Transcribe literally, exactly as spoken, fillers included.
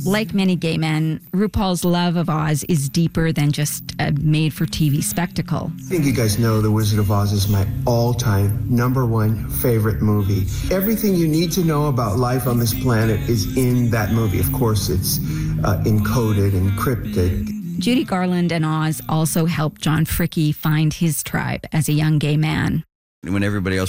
Like many gay men, RuPaul's love of Oz is deeper than just a made-for-T V spectacle. I think you guys know The Wizard of Oz is my all-time number one favorite movie. Everything you need to know about life on this planet is in that movie. Of course, it's uh, encoded, encrypted. Judy Garland and Oz also helped John Fricke find his tribe as a young gay man. When everybody else